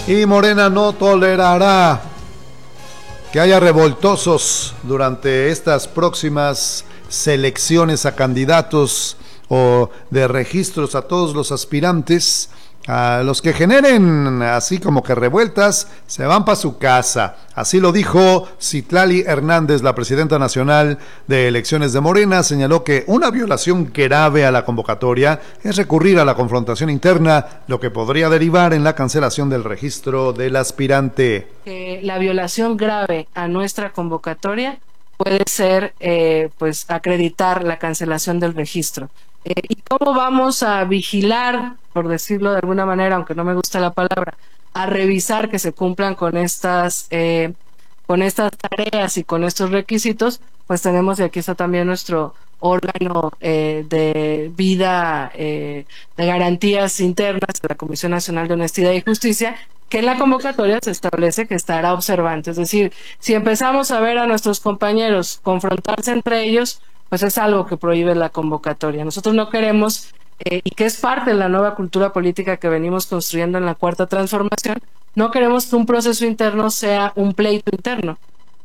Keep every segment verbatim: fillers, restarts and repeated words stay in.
Y Morena no tolerará que haya revoltosos durante estas próximas selecciones a candidatos o de registros a todos los aspirantes. A los que generen así como que revueltas se van para su casa. Así lo dijo Citlali Hernández, la presidenta nacional de elecciones de Morena. Señaló que una violación grave a la convocatoria es recurrir a la confrontación interna, lo que podría derivar en la cancelación del registro del aspirante. Que la violación grave a nuestra convocatoria puede ser eh, pues acreditar la cancelación del registro. Eh, ¿Y cómo vamos a vigilar, por decirlo de alguna manera, aunque no me gusta la palabra, a revisar que se cumplan con estas, eh, con estas tareas y con estos requisitos? Pues tenemos, y aquí está también nuestro órgano eh, de vida, eh, de garantías internas de la Comisión Nacional de Honestidad y Justicia, que en la convocatoria se establece que estará observante. Es decir, si empezamos a ver a nuestros compañeros confrontarse entre ellos, pues es algo que prohíbe la convocatoria. Nosotros no queremos, eh, y que es parte de la nueva cultura política que venimos construyendo en la Cuarta Transformación, no queremos que un proceso interno sea un pleito interno.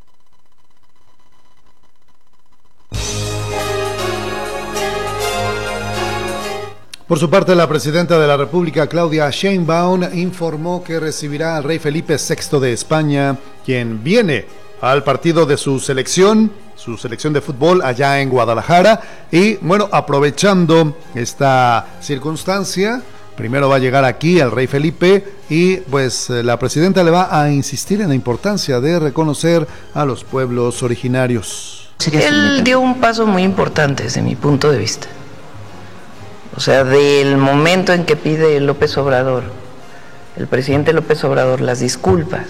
Por su parte, la presidenta de la República, Claudia Sheinbaum, informó que recibirá al rey Felipe sexto de España, quien viene al partido de su selección, su selección de fútbol allá en Guadalajara. Y bueno, aprovechando esta circunstancia, primero va a llegar aquí el rey Felipe y pues la presidenta le va a insistir en la importancia de reconocer a los pueblos originarios. Él dio un paso muy importante desde mi punto de vista. O sea, del momento en que pide López Obrador, el presidente López Obrador, las disculpas,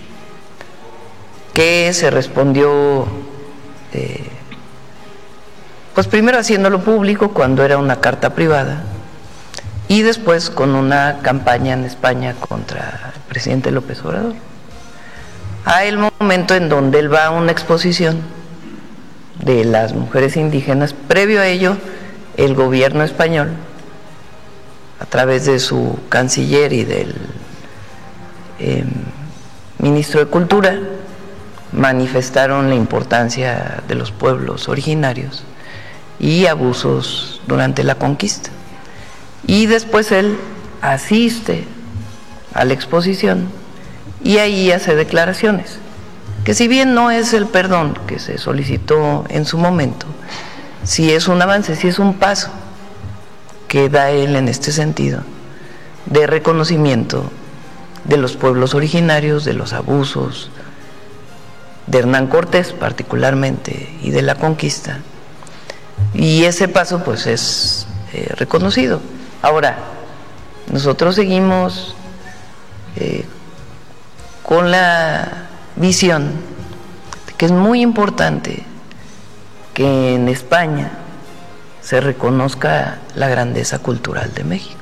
que se respondió, eh, pues primero haciéndolo público cuando era una carta privada y después con una campaña en España contra el presidente López Obrador. A el momento en donde él va a una exposición de las mujeres indígenas, previo a ello, el gobierno español, a través de su canciller y del eh, ministro de Cultura, manifestaron la importancia de los pueblos originarios y abusos durante la conquista. Y después él asiste a la exposición y ahí hace declaraciones, que si bien no es el perdón que se solicitó en su momento, sí es un avance, sí es un paso que da él en este sentido de reconocimiento de los pueblos originarios, de los abusos de Hernán Cortés particularmente y de la conquista, y ese paso pues es eh, reconocido. Ahora, nosotros seguimos eh, con la visión de que es muy importante que en España se reconozca la grandeza cultural de México.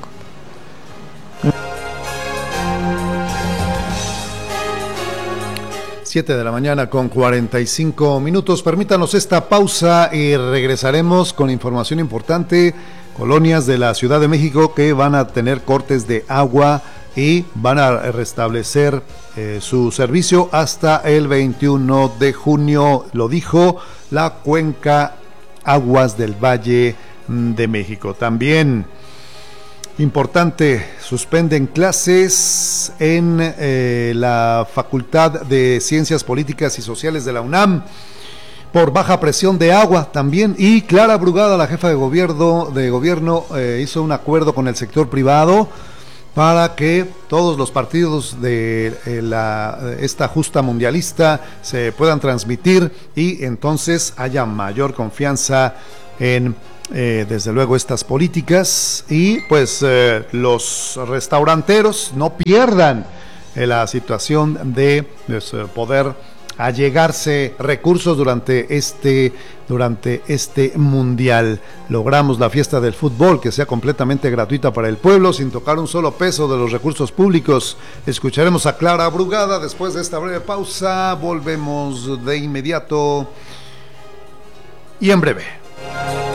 siete de la mañana con cuarenta y cinco minutos. Permítanos esta pausa y regresaremos con información importante. Colonias de la Ciudad de México que van a tener cortes de agua y van a restablecer eh, su servicio hasta el veintiuno de junio, lo dijo la Cuenca Aguas del Valle de México. También importante, suspenden clases en eh, la Facultad de Ciencias Políticas y Sociales de la UNAM por baja presión de agua también. Y Clara Brugada, la jefa de gobierno, de gobierno eh, hizo un acuerdo con el sector privado para que todos los partidos de eh, la, esta justa mundialista se puedan transmitir y entonces haya mayor confianza en Eh, desde luego estas políticas y pues eh, los restauranteros no pierdan eh, la situación de pues, poder allegarse recursos durante este durante este mundial. Logramos la fiesta del fútbol que sea completamente gratuita para el pueblo sin tocar un solo peso de los recursos públicos. Escucharemos a Clara Brugada después de esta breve pausa. Volvemos de inmediato y en breve.